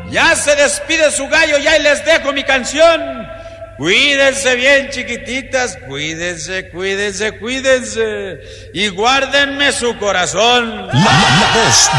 Ya se despide su gallo y ahí les dejo mi canción. Cuídense bien, chiquititas, cuídense, cuídense, cuídense. Y guárdenme su corazón. La voz